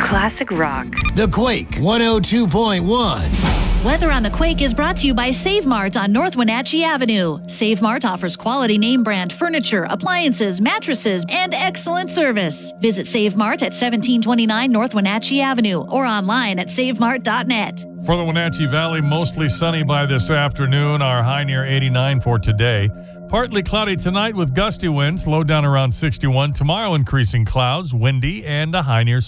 classic rock. The Quake 102.1. Weather on the Quake is brought to you by Save Mart on North Wenatchee Avenue. Save Mart offers quality name brand furniture, appliances, mattresses, and excellent service. Visit Save Mart at 1729 North Wenatchee Avenue or online at savemart.net. For the Wenatchee Valley, mostly sunny by this afternoon. Our high near 89 for today. Partly cloudy tonight with gusty winds, low down around 61. Tomorrow, increasing clouds, windy, and a high near